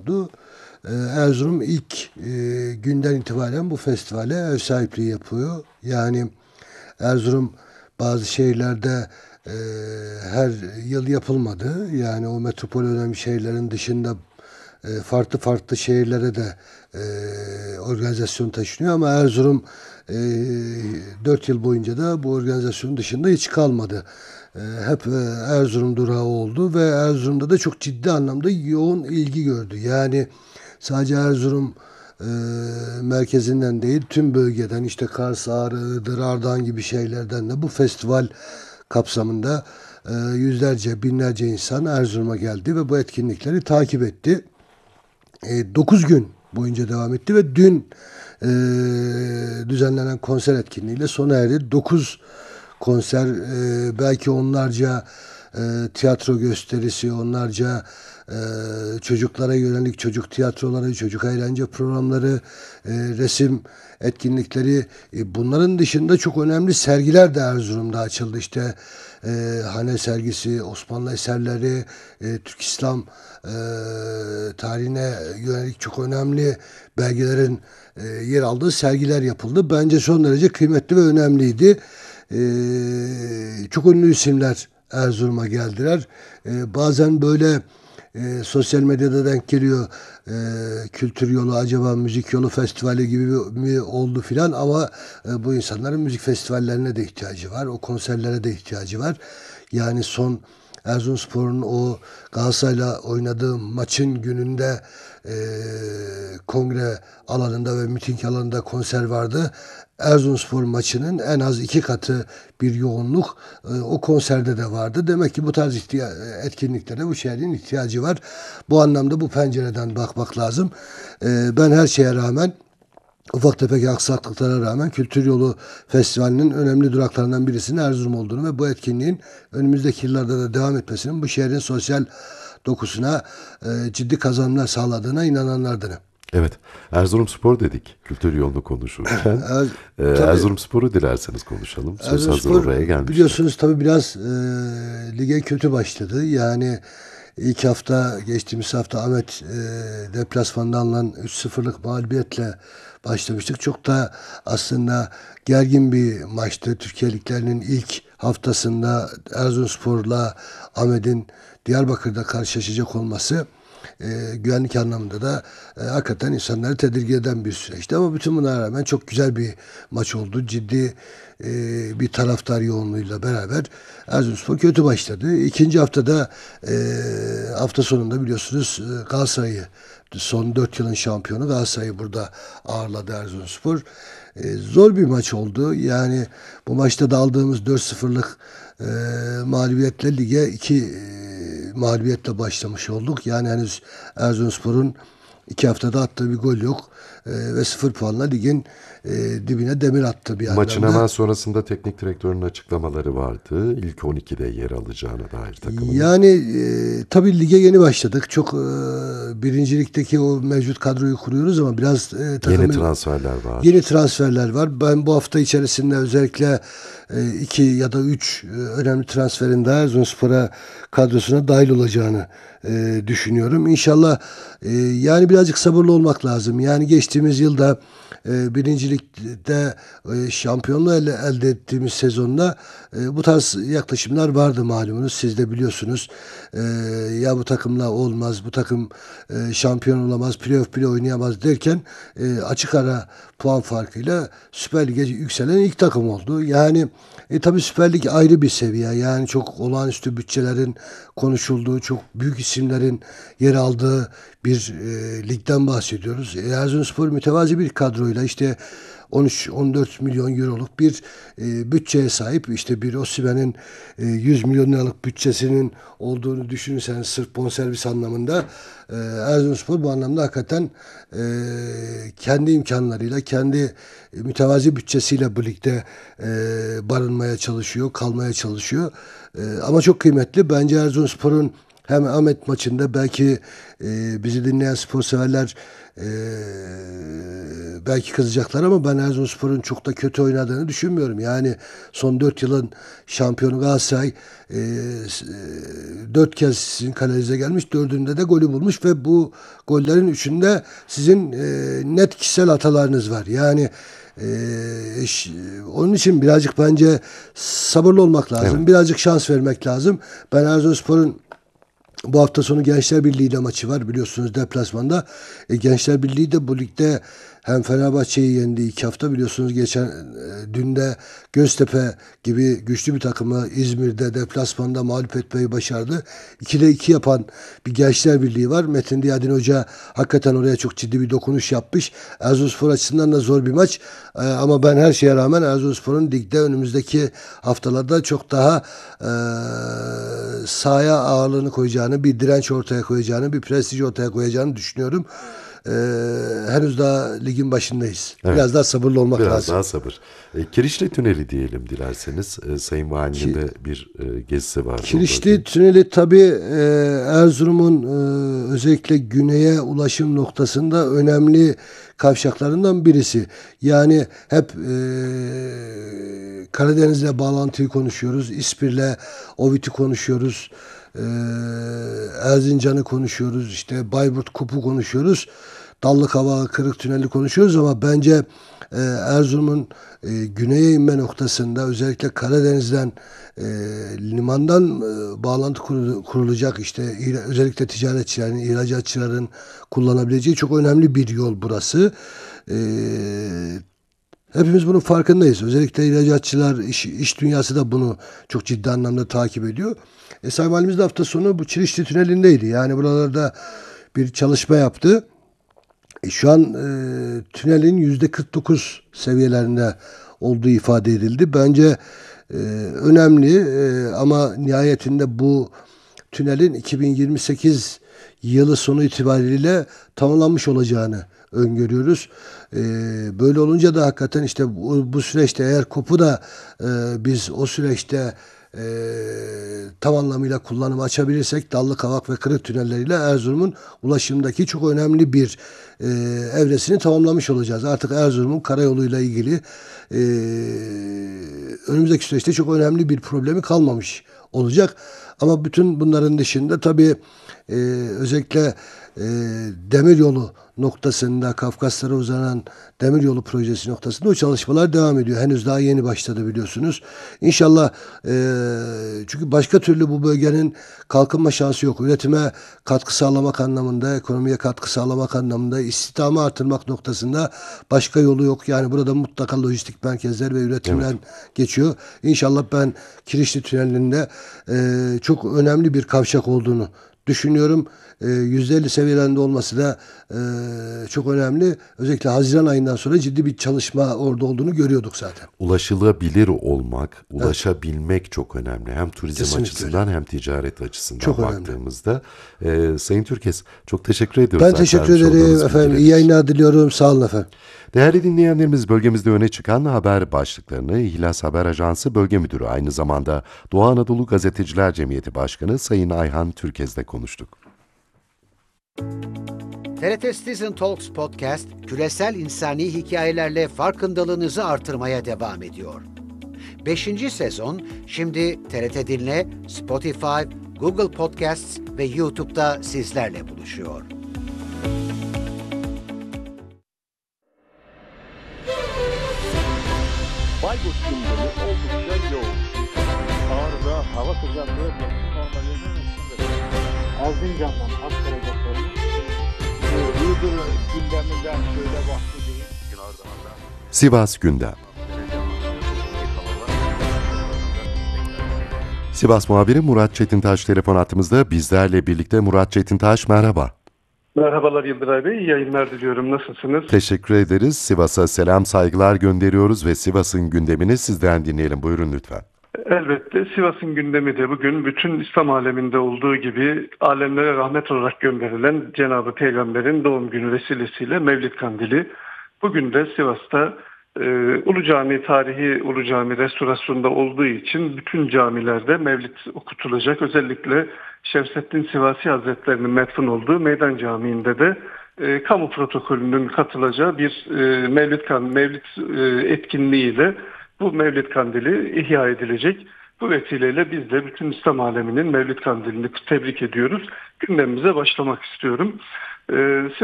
oldu. Erzurum ilk günden itibaren bu festivale ev sahipliği yapıyor. Yani Erzurum bazı şehirlerde e, her yıl yapılmadı. Yani o metropol önemli şehirlerin dışında farklı farklı şehirlere de organizasyon taşınıyor ama Erzurum e, 4 yıl boyunca da bu organizasyonun dışında hiç kalmadı. Hep Erzurum durağı oldu ve Erzurum'da da çok ciddi anlamda yoğun ilgi gördü. Yani sadece Erzurum e, merkezinden değil tüm bölgeden işte Kars, Ağrı, Iğdır, Ardahan gibi şeylerden de bu festival kapsamında yüzlerce, binlerce insan Erzurum'a geldi ve bu etkinlikleri takip etti. 9 gün boyunca devam etti ve dün e, düzenlenen konser etkinliğiyle sona erdi. 9 konser, belki onlarca tiyatro gösterisi, onlarca e, çocuklara yönelik çocuk tiyatroları, çocuk eğlence programları, resim etkinlikleri. Bunların dışında çok önemli sergiler de Erzurum'da açıldı. İşte Hane sergisi, Osmanlı eserleri, Türk İslam tarihine yönelik çok önemli belgelerin yer aldığı sergiler yapıldı. Bence son derece kıymetli ve önemliydi. Çok ünlü isimler Erzurum'a geldiler. Bazen böyle sosyal medyada denk geliyor, kültür yolu acaba müzik yolu festivali gibi mi oldu filan ama bu insanların müzik festivallerine de ihtiyacı var. O konserlere de ihtiyacı var. Yani son Erzurumspor'un o Galatasaray'la oynadığı maçın gününde kongre alanında ve miting alanında konser vardı. Erzurumspor maçının en az 2 katı bir yoğunluk o konserde de vardı. Demek ki bu tarz etkinliklere bu şehrin ihtiyacı var. Bu anlamda bu pencereden bakmak lazım. Ben her şeye rağmen ufak tefek aksaklıklara rağmen Kültür Yolu Festivali'nin önemli duraklarından birisinin Erzurum olduğunu ve bu etkinliğin önümüzdeki yıllarda da devam etmesinin bu şehrin sosyal dokusuna ciddi kazanımlar sağladığına inananlardanım. Evet, Erzurumspor dedik kültür yolunu konuşurken. Tabii Erzurumspor'u dilerseniz konuşalım. Söz hazır Erzurumspor oraya gelmişken. biliyorsunuz tabii biraz lige kötü başladı. Yani ilk hafta geçtiğimiz hafta Ahmet deplasmanda alınan 3-0'lık mağlubiyetle başlamıştık. Çok da aslında gergin bir maçtı. Türkiye liglerinin ilk haftasında Erzurumspor'la Ahmet'in Diyarbakır'da karşılaşacak olması güvenlik anlamında da hakikaten insanları tedirgin eden bir süreçti. Ama bütün bunlara rağmen çok güzel bir maç oldu. Ciddi bir taraftar yoğunluğuyla beraber Erzurumspor kötü başladı. İkinci haftada hafta sonunda biliyorsunuz Galatasaray'ı son 4 yılın şampiyonu Galatasaray'ı burada ağırladı Erzurumspor. Zor bir maç oldu. Yani bu maçta da aldığımız 4-0'lık mağlubiyetle lige 2 mağlubiyetle başlamış olduk. Yani henüz Erzurumspor'un 2 haftada attığı bir gol yok. Ve 0 puanla ligin dibine demir attı bir Maçın anlamda. hemen sonrasında teknik direktörün açıklamaları vardı. İlk 12'de yer alacağına dair takımın. Yani tabii lige yeni başladık. Çok birincilikteki o mevcut kadroyu kuruyoruz ama biraz Yeni transferler var. yeni transferler var. Ben bu hafta içerisinde özellikle 2 ya da 3 önemli transferin daha Erzurumspor'a kadrosuna dahil olacağını düşünüyorum. İnşallah yani birazcık sabırlı olmak lazım. Yani geçtiğimiz yılda birincilikte şampiyonluğu elde ettiğimiz sezonda bu tarz yaklaşımlar vardı malumunuz. Siz de biliyorsunuz. Ya bu takımla olmaz, bu takım şampiyon olamaz, playoff bile oynayamaz derken açık ara puan farkıyla Süper Lig'e yükselen ilk takım oldu. Yani tabii Süper Lig ayrı bir seviye. Yani çok olağanüstü bütçelerin konuşulduğu, çok büyük isimlerin yer aldığı bir ligden bahsediyoruz. Erzurumspor mütevazi bir kadroyla işte 13-14 milyon euroluk bir bütçeye sahip. İşte bir Osimhen'in 100 milyon liralık bütçesinin olduğunu düşünürseniz sırf bonservis anlamında Erzurumspor bu anlamda hakikaten kendi imkanlarıyla, kendi mütevazi bütçesiyle bu ligde barınmaya çalışıyor, kalmaya çalışıyor. Ama çok kıymetli. Bence Erzurumspor'un hem Ahmet maçında belki bizi dinleyen spor severler belki kızacaklar ama ben Erzurumspor'un çok da kötü oynadığını düşünmüyorum. Yani son 4 yılın şampiyonu Galatasaray 4 kez sizin kalenize gelmiş. Dördünde de golü bulmuş ve bu gollerin üçünde sizin net kişisel hatalarınız var. Yani onun için birazcık bence sabırlı olmak lazım. Evet. Birazcık şans vermek lazım. Ben Erzurumspor'un bu hafta sonu Gençler Birliği ile maçı var biliyorsunuz deplasmanda. Gençler Birliği de bu ligde hem Fenerbahçe'yi yendi 2 hafta biliyorsunuz dün de Göztepe gibi güçlü bir takımı İzmir'de deplasmanda mağlup etmeyi başardı. 2'de 2 yapan bir Gençler Birliği var. Metin Diyadin Hoca hakikaten oraya çok ciddi bir dokunuş yapmış. Erzurumspor açısından da zor bir maç. Ama ben her şeye rağmen Erzurumspor'un ligde önümüzdeki haftalarda çok daha sahaya ağırlığını koyacağını, bir direnç ortaya koyacağını, bir prestij ortaya koyacağını düşünüyorum. Henüz daha ligin başındayız. Evet. Biraz daha sabırlı olmak Biraz lazım. daha sabır. Kirişli Tüneli diyelim dilerseniz. Sayın Valinin de bir gezisi vardı. Kirişli Tüneli tabii Erzurum'un özellikle güneye ulaşım noktasında önemli kavşaklarından birisi. Yani hep Karadeniz'le bağlantıyı konuşuyoruz. İspir'le Ovit'i konuşuyoruz. E, Erzincan'ı konuşuyoruz. İşte Bayburt Kup'u konuşuyoruz. Dallıkavak'ı, Kırık Tüneli konuşuyoruz ama bence Erzurum'un güneye inme noktasında özellikle Karadeniz'den limandan bağlantı kurulacak işte özellikle ticaretçilerin, ihracatçıların kullanabileceği çok önemli bir yol burası. E, Hepimiz bunun farkındayız. Özellikle ihracatçılar, iş dünyası da bunu çok ciddi anlamda takip ediyor. Sayın Valimiz de hafta sonu bu Çirişli Tüneli'ndeydi. Yani buralarda bir çalışma yaptı. Şu an tünelin %49 seviyelerinde olduğu ifade edildi. Bence önemli ama nihayetinde bu tünelin 2028 yılı sonu itibariyle tamamlanmış olacağını öngörüyoruz. Böyle olunca da hakikaten işte bu süreçte eğer KOP'u da biz o süreçte tam anlamıyla kullanıma açabilirsek Dallıkavak ve Kırık tünelleriyle Erzurum'un ulaşımdaki çok önemli bir evresini tamamlamış olacağız. Artık Erzurum'un karayoluyla ilgili önümüzdeki süreçte çok önemli bir problemi kalmamış olacak. Ama bütün bunların dışında tabii özellikle demiryolu noktasında Kafkaslara uzanan demiryolu projesi noktasında o çalışmalar devam ediyor. Henüz daha yeni başladı biliyorsunuz. İnşallah çünkü başka türlü bu bölgenin kalkınma şansı yok. Üretime katkı sağlamak anlamında, ekonomiye katkı sağlamak anlamında, istihdamı artırmak noktasında başka yolu yok. Yani burada mutlaka lojistik merkezler ve üretimler geçiyor. İnşallah ben Kirişli Tüneli'nde çok önemli bir kavşak olduğunu düşünüyorum. %50 seviyelerinde olması da çok önemli. Özellikle Haziran ayından sonra ciddi bir çalışma orada olduğunu görüyorduk zaten. Ulaşılabilir olmak, ulaşabilmek çok önemli. Hem turizm Kesinlikle açısından hem ticaret açısından çok baktığımızda. Sayın Türkes, çok teşekkür ediyoruz. Ben teşekkür ederim efendim. İyi yayınlar diliyorum. Sağ olun efendim. Değerli dinleyenlerimiz, bölgemizde öne çıkan haber başlıklarını İhlas Haber Ajansı Bölge Müdürü, aynı zamanda Doğu Anadolu Gazeteciler Cemiyeti Başkanı Sayın Ayhan Türkez'le konuştuk. TRT Citizen Talks Podcast, küresel insani hikayelerle farkındalığınızı artırmaya devam ediyor. 5. sezon şimdi TRT Dinle, Spotify, Google Podcasts ve YouTube'da sizlerle buluşuyor. Bayburt gündemi oldukça yoğun. Ağrı'da hava sıcaklığı mevsim normallerinin üstünde. Erzincan'dan aktaracaklarımız Iğdır gündeminden şöyle bahsedeyim. Sivas Gündem. Sivas muhabiri Murat Çetintaş telefon hattımızda bizlerle birlikte. Murat Çetintaş, merhaba. Merhabalar Yıldıray Bey, iyi yayınlar diliyorum. Nasılsınız? Teşekkür ederiz. Sivas'a selam, saygılar gönderiyoruz ve Sivas'ın gündemini sizden dinleyelim. Buyurun lütfen. Elbette Sivas'ın gündemi de bugün bütün İslam aleminde olduğu gibi alemlere rahmet olarak gönderilen Cenab-ı Peygamber'in doğum günü vesilesiyle Mevlid Kandili. Bugün de Sivas'ta Ulu Cami tarihi Ulu Cami restorasyonda olduğu için bütün camilerde Mevlid okutulacak. Özellikle Şevsettin Sivasi Hazretleri'nin metfun olduğu Meydan Camii'nde de kamu protokolünün katılacağı bir Mevlid etkinliğiyle bu Mevlid Kandili ihya edilecek. Bu vesileyle biz de bütün İslam aleminin Mevlid Kandilini tebrik ediyoruz. Gündemimize başlamak istiyorum.